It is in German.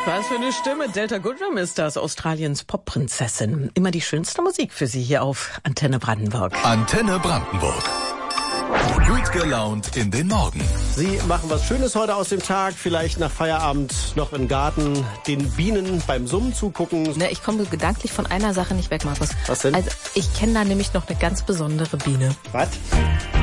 Was für eine Stimme. Delta Goodrem ist das, Australiens Popprinzessin. Immer die schönste Musik für Sie hier auf Antenne Brandenburg. Antenne Brandenburg. Gut gelaunt in den Morgen. Sie machen was Schönes heute aus dem Tag, vielleicht nach Feierabend noch im Garten den Bienen beim Summen zugucken. Ne, ich komme gedanklich von einer Sache nicht weg, Markus. Was denn? Also ich kenne da nämlich noch eine ganz besondere Biene. Was?